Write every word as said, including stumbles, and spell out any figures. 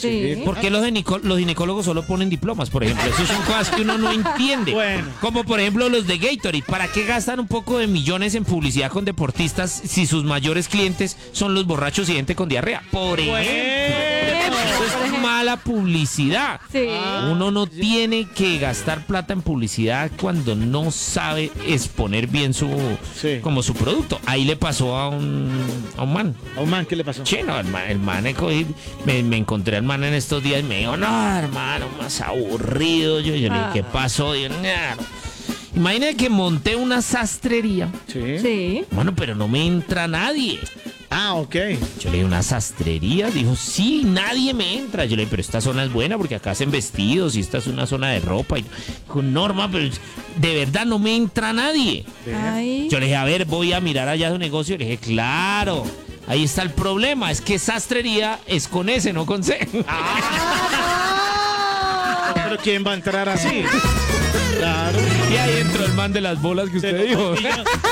Sí. ¿Por qué los, gineco- los ginecólogos solo ponen diplomas, por ejemplo? Esas son cosas que uno no entiende. Bueno. Como por ejemplo los de Gatorade. ¿Para qué gastan un poco de millones en publicidad con deportistas si sus mayores clientes son los borrachos y gente con diarrea? Por ejemplo. Eso es mala publicidad. Sí. Uno no tiene que gastar plata en publicidad cuando no sabe exponer bien su, Sí. como su producto. Ahí le pasó a un, a un man. ¿A un man qué le pasó? Chino, el man, el man he cogido- me, me encontré al man en estos días y me dijo, no, hermano, más aburrido. Yo, yo le dije, ¿qué pasó? Y yo, "Nah". Imagínate que monté una sastrería. Sí. Sí. Bueno, pero no me entra nadie. Ah, ok. Yo le dije, ¿una sastrería? Dijo, sí, nadie me entra. Yo le dije, pero esta zona es buena porque acá hacen vestidos y esta es una zona de ropa. Y dijo, Norma, pero de verdad no me entra nadie. Ay. Yo le dije, a ver, voy a mirar allá su negocio. Le dije, claro, ahí está el problema. Es que sastrería es con S, no con C. Pero ¿quién va a entrar así? Claro. Y ahí entró el man de las bolas que usted dijo.